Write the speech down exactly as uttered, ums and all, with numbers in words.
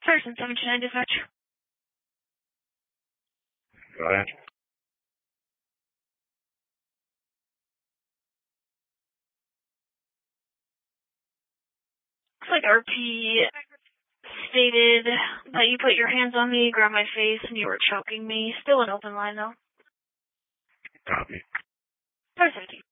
Person seven two nine dispatch. Go ahead. Looks like R P stated that you put your hands on me, grabbed my face, and you were choking me. Still an open line, though. Copy. Sorry, safety.